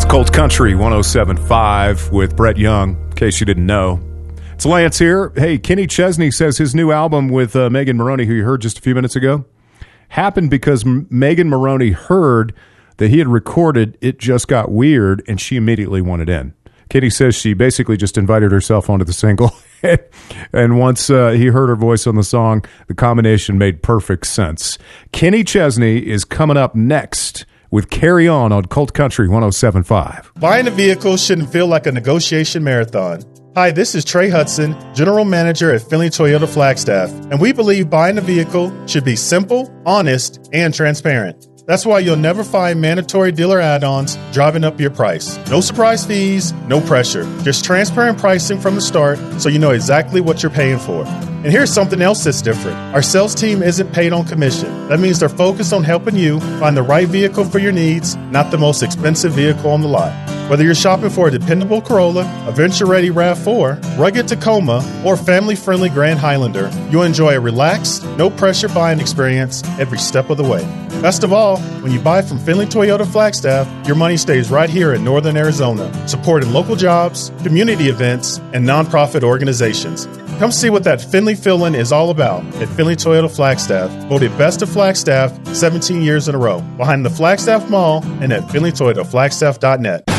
Colt Country 107.5 with Brett Young, in case you didn't know. It's Lance here. Hey, Kenny Chesney says his new album with Megan Moroney, who you heard just a few minutes ago, happened because Megan Moroney heard that he had recorded It Just Got Weird, and she immediately wanted in. Kenny says she basically just invited herself onto the single, and once he heard her voice on the song, the combination made perfect sense. Kenny Chesney is coming up next with Carry On Colt Country 107.5. Buying a vehicle shouldn't feel like a negotiation marathon. Hi, this is Trey Hudson, General Manager at Finley Toyota Flagstaff, and we believe buying a vehicle should be simple, honest, and transparent. That's why you'll never find mandatory dealer add-ons driving up your price. No surprise fees, no pressure. Just transparent pricing from the start so you know exactly what you're paying for. And here's something else that's different. Our sales team isn't paid on commission. That means they're focused on helping you find the right vehicle for your needs, not the most expensive vehicle on the lot. Whether you're shopping for a dependable Corolla, a venture-ready RAV4, rugged Tacoma, or family-friendly Grand Highlander, you'll enjoy a relaxed, no-pressure buying experience every step of the way. Best of all, when you buy from Finley Toyota Flagstaff, your money stays right here in Northern Arizona, supporting local jobs, community events, and nonprofit organizations. Come see what that Finley feeling is all about at Finley Toyota Flagstaff, voted Best of Flagstaff 17 years in a row, behind the Flagstaff Mall and at finleytoyotaflagstaff.net.